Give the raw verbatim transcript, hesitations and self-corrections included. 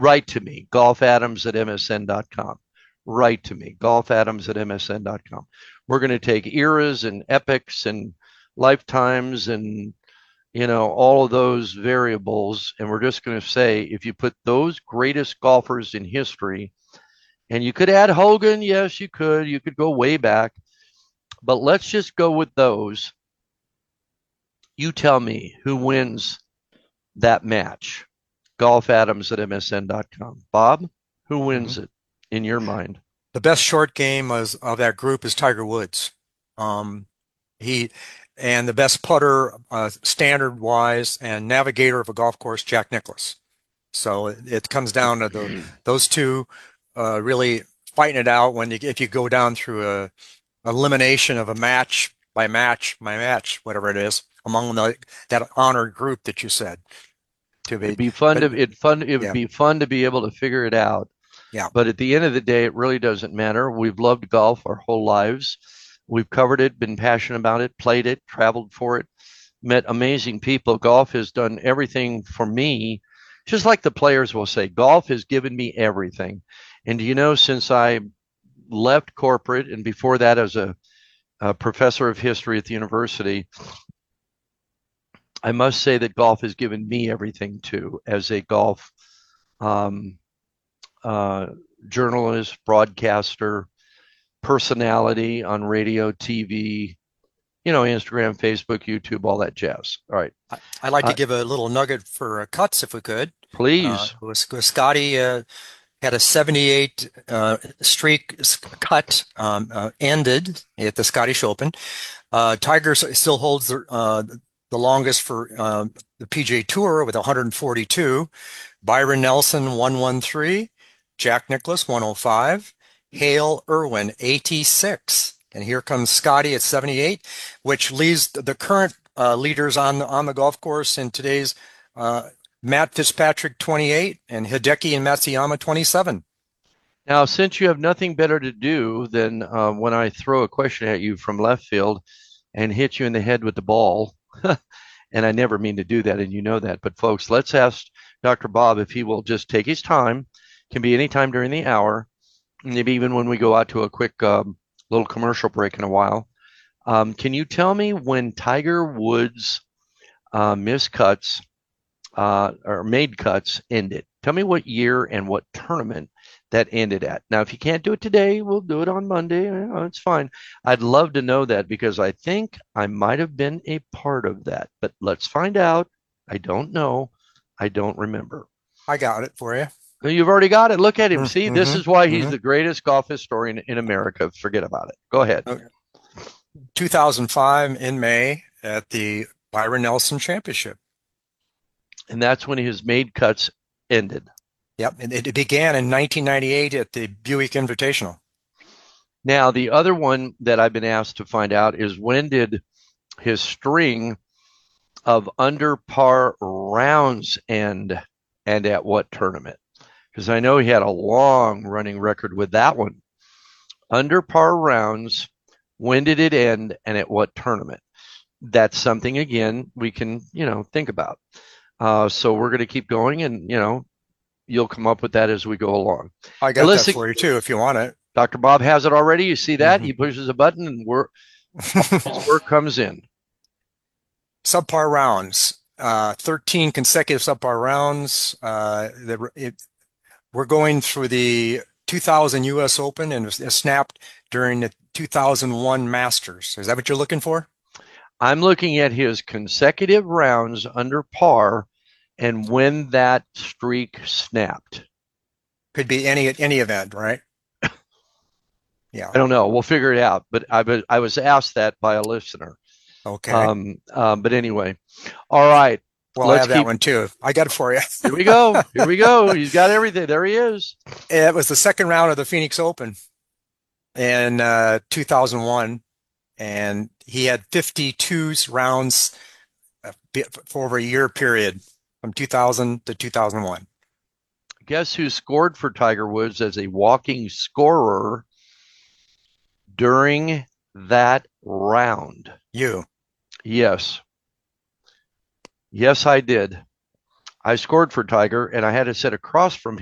write to me, golf adams at m s n dot com. Write to me, golf adams at m s n dot com. We're going to take eras and epics and lifetimes and, you know, all of those variables. And we're just going to say, if you put those greatest golfers in history, and you could add Hogan, yes, you could. You could go way back. But let's just go with those. You tell me who wins that match. golf adams at m s n dot com. Bob, who wins Mhm. it in your mind? The best short game was, of that group is Tiger Woods. Um, he and the best putter, uh, standard wise, and navigator of a golf course, Jack Nicklaus. So it, it comes down to the those two uh, really fighting it out when you if you go down through a elimination of a match by match by match, whatever it is, among the that honored group that you said to It'd be. be fun But to it fun it would yeah, be fun to be able to figure it out. yeah. But at the end of the day, it really doesn't matter. We've loved golf our whole lives. We've covered it, been passionate about it, played it, traveled for it, met amazing people. Golf has done everything for me, just like the players will say, golf has given me everything. And you know, since I left corporate and before that as a, a professor of history at the university, I must say that golf has given me everything too, as a golf um, uh, journalist, broadcaster, personality on radio, T V, you know, Instagram, Facebook, YouTube, all that jazz. All right. I, I'd like to Uh, give a little nugget for uh, cuts if we could. Uh, please. was, was Scotty uh, had a seventy-eight uh, streak cut um, uh, ended at the Scottish Open. Uh, Tiger still holds the, uh, the longest for uh, the P G A Tour with one hundred forty-two. Byron Nelson one hundred thirteen, Jack Nicklaus one hundred five, Hale Irwin eighty-six, and here comes Scotty at seventy-eight, which leaves the current uh, leaders on the, on the golf course in today's uh, Matt Fitzpatrick twenty-eight and Hideki and Matsuyama twenty-seven. Now, since you have nothing better to do than uh, when I throw a question at you from left field and hit you in the head with the ball, and I never mean to do that, and you know that. But folks, let's ask doctor Bob if he will just take his time. Can be any time during the hour, maybe even when we go out to a quick um, little commercial break in a while. Um, can you tell me when Tiger Woods' uh, missed cuts uh, or made cuts ended? Tell me what year and what tournament that ended at. Now, if you can't do it today, we'll do it on Monday. Uh, It's fine. I'd love to know that because I think I might have been a part of that, but let's find out. I don't know. I don't remember. I got it for you. You've already got it. Look at him. See, this Mm-hmm. is why he's Mm-hmm. the greatest golf historian in America. Forget about it. Go ahead. Okay. two thousand five in May at the Byron Nelson Championship. And that's when his made cuts ended. Yep, and it began in nineteen ninety-eight at the Buick Invitational. Now, the other one that I've been asked to find out is when did his string of under par rounds end and at what tournament? Because I know he had a long running record with that one. Under par rounds, when did it end and at what tournament? That's something, again, we can, you know, think about. Uh, so we're going to keep going and, you know, you'll come up with that as we go along. I got that Alyssa, for you too, if you want it. doctor Bob has it already. You see that? Mm-hmm. He pushes a button and work, his work comes in. Subpar rounds, uh, thirteen consecutive subpar rounds. Uh, the, it, we're going through the two thousand U S Open and it snapped during the two thousand one Masters. Is that what you're looking for? I'm looking at his consecutive rounds under par and when that streak snapped. Could be any any event, right? Yeah. I don't know. We'll figure it out. But I, I was asked that by a listener. Okay. Um, um, but anyway, all right. Well, I Let's have that keep. one too. I got it for you. Here we go. Here we go. He's got everything. There he is. It was the second round of the Phoenix Open in uh, two thousand one, and he had fifty-two rounds for over a year period from two thousand to two thousand one. Guess who scored for Tiger Woods as a walking scorer during that round? You. Yes. Yes, I did. I scored for Tiger, and I had to sit across from